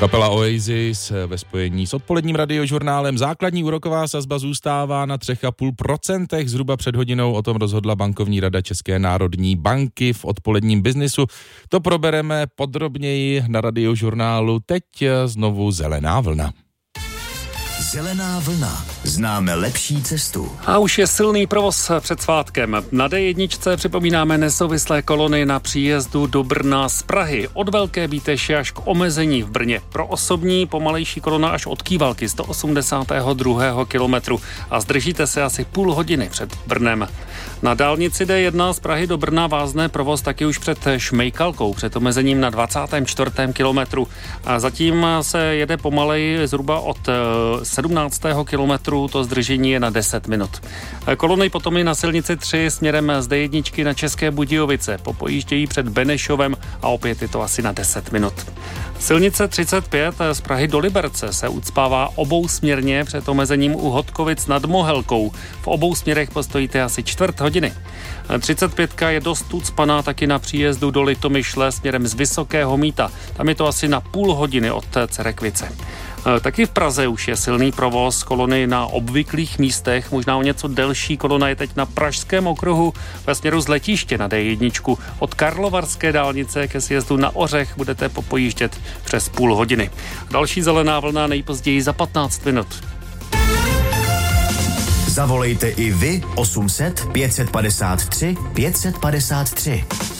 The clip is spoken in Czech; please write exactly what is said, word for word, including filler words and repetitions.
Kapela Oasis ve spojení s odpoledním radiožurnálem. Základní úroková sazba zůstává na tři celá pět procenta. Zhruba před hodinou o tom rozhodla bankovní rada České národní banky v odpoledním biznisu. To probereme podrobněji na radiožurnálu. Teď znovu zelená vlna. Zelená vlna. Známe lepší cestu. A už je silný provoz před svátkem. Na dé jedna připomínáme nesouvislé kolony na příjezdu do Brna z Prahy. Od Velké Bíteše až k omezení v Brně. Pro osobní pomalejší kolona až od Kývalky sto osmdesátého druhého kilometru. A zdržíte se asi půl hodiny před Brnem. Na dálnici dé jedna z Prahy do Brna vázne provoz taky už před Šmejkalkou, před omezením na dvacátém čtvrtém kilometru. A zatím se jede pomaleji zhruba od sedmnáctého kilometru, to zdržení je na deset minut. Kolony potom i na silnici tři směrem z dé jedna na České Budějovice. Popojíždějí před Benešovem a opět je to asi na deset minut. Silnice třicet pět z Prahy do Liberce se ucpává obousměrně před omezením u Hodkovic nad Mohelkou. V obou směrech postojíte asi čtvrt hodiny. třicet pět je dost ucpaná taky na příjezdu do Litomyšle směrem z Vysokého Mýta. Tam je to asi na půl hodiny od Cerekvice. Taky v Praze už je silný provoz, kolony na obvyklých místech, možná o něco delší kolona je teď na Pražském okruhu ve směru z letiště na dé jedna. Od Karlovarské dálnice ke sjezdu na Ořech budete popojíždět přes půl hodiny. Další zelená vlna nejpozději za patnáct minut. Zavolejte i vy osm set pět set padesát tři pět set padesát tři.